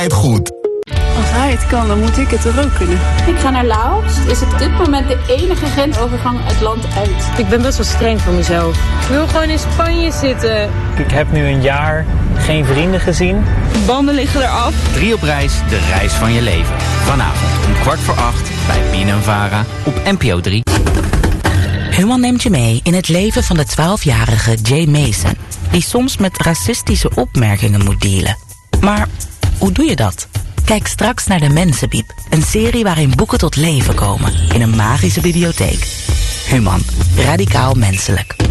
Het goed. Als hij het kan, dan moet ik het toch ook kunnen. Ik ga naar Laos. Het is op dit moment de enige grensovergang het land uit. Ik ben best wel streng voor mezelf. Ik wil gewoon in Spanje zitten. Ik heb nu een jaar geen vrienden gezien. Banden liggen eraf. 3 op reis, de reis van je leven. Vanavond om 7:15 bij BNNVARA op NPO 3. Human neemt je mee in het leven van de 12-jarige Jay Mason, die soms met racistische opmerkingen moet dealen. Maar hoe doe je dat? Kijk straks naar De Mensenbiep, een serie waarin boeken tot leven komen in een magische bibliotheek. Human, radicaal menselijk.